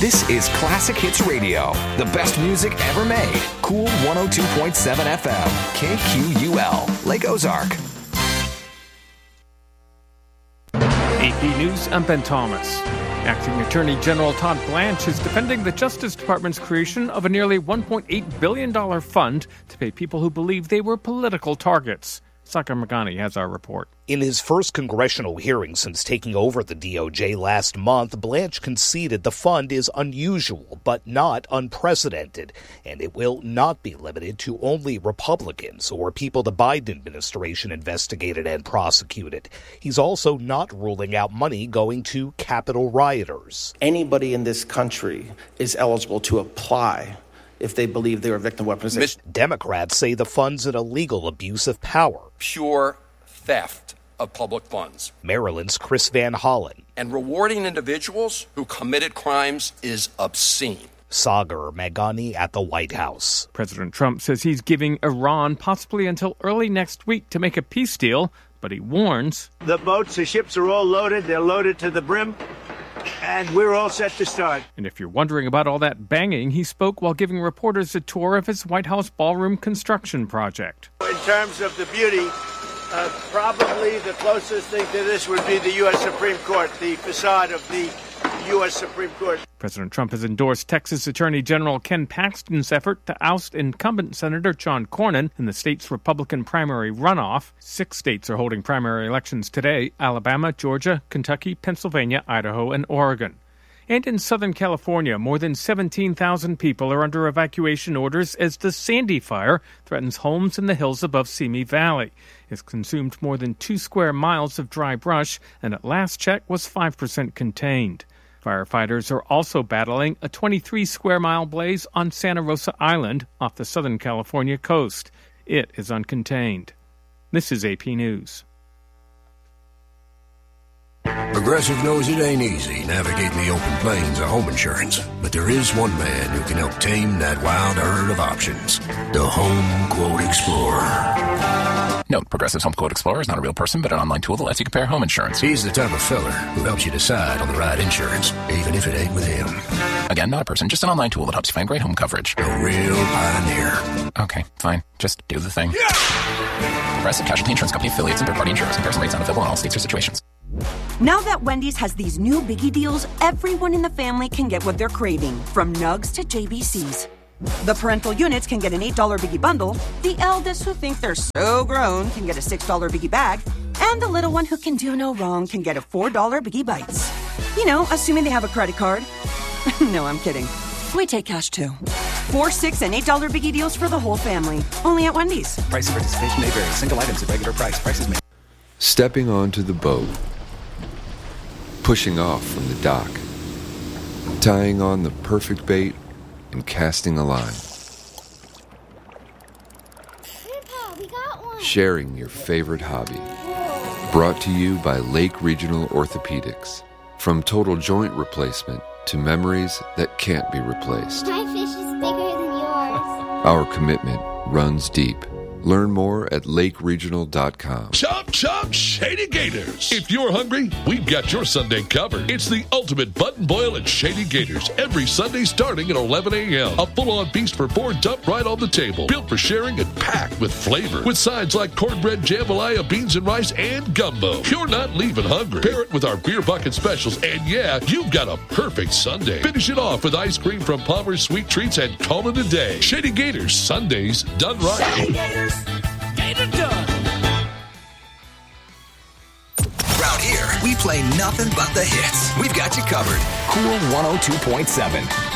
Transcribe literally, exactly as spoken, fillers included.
This is Classic Hits Radio, the best music ever made. Cool one oh two point seven F M, K Q U L, Lake Ozark. A P News, I'm Ben Thomas. Acting Attorney General Todd Blanche is defending the Justice Department's creation of a nearly one point eight billion dollars fund to pay people who believe they were political targets. Sakar Magani has our report. In his first congressional hearing since taking over the D O J last month, Blanche conceded the fund is unusual but not unprecedented, and it will not be limited to only Republicans or people the Biden administration investigated and prosecuted. He's also not ruling out money going to Capitol rioters. Anybody in this country is eligible to apply if they believe they were a victim of weaponization. Democrats say the fund's an illegal abuse of power. Pure theft of public funds. Maryland's Chris Van Hollen. And rewarding individuals who committed crimes is obscene. Sagar Magani at the White House. President Trump says he's giving Iran possibly until early next week to make a peace deal, but he warns the boats, the ships are all loaded. They're loaded to the brim. And we're all set to start. And if you're wondering about all that banging, he spoke while giving reporters a tour of his White House ballroom construction project. In terms of the beauty, uh, probably the closest thing to this would be the U S Supreme Court, the facade of the U S Supreme Court. President Trump has endorsed Texas Attorney General Ken Paxton's effort to oust incumbent Senator John Cornyn in the state's Republican primary runoff. Six states are holding primary elections today: Alabama, Georgia, Kentucky, Pennsylvania, Idaho, and Oregon. And in Southern California, more than seventeen thousand people are under evacuation orders as the Sandy Fire threatens homes in the hills above Simi Valley. It's consumed more than two square miles of dry brush and at last check was five percent contained. Firefighters are also battling a twenty-three square mile blaze on Santa Rosa Island off the Southern California coast. It is uncontained. This is A P News. Progressive knows it ain't easy navigating the open plains of home insurance, but there is one man who can help tame that wild herd of options. The Home Quote Explorer. Note, Progressive's Home Quote Explorer is not a real person, but an online tool that lets you compare home insurance. He's the type of feller who helps you decide on the right insurance, even if it ain't with him. Again, not a person, just an online tool that helps you find great home coverage. A real pioneer. Okay, fine. Just do the thing. Yeah! Progressive Casualty Insurance Company affiliates and third-party insurers. Comparison rates not available in all states or situations. Now that Wendy's has these new Biggie deals, everyone in the family can get what they're craving, from nugs to J B Cs. The parental units can get an eight dollar Biggie bundle, the eldest who think they're so grown can get a six dollar Biggie bag, and the little one who can do no wrong can get a four dollar Biggie Bites. You know, assuming they have a credit card. No, I'm kidding. We take cash too. Four, six, and eight dollar Biggie deals for the whole family. Only at Wendy's. Price and participation may vary. Single items at regular price. Prices may... Stepping onto the boat. Pushing off from the dock. Tying on the perfect bait and casting a line. Grandpa, we got one. Sharing your favorite hobby. Brought to you by Lake Regional Orthopedics. From total joint replacement to memories that can't be replaced. My fish is bigger than yours. Our commitment runs deep. Learn more at lake regional dot com. Chop, chop, Shady Gators. If you're hungry, we've got your Sunday covered. It's the ultimate button boil at Shady Gators. Every Sunday starting at eleven a.m. A full-on feast for four dumped right on the table. Built for sharing and packed with flavor. With sides like cornbread, jambalaya, beans and rice, and gumbo. You're not leaving hungry. Pair it with our beer bucket specials, and yeah, you've got a perfect Sunday. Finish it off with ice cream from Palmer's Sweet Treats and call it a day. Shady Gators, Sundays done right. Shady Gators. Get it done. Around here, we play nothing but the hits. We've got you covered. Cool one oh two point seven.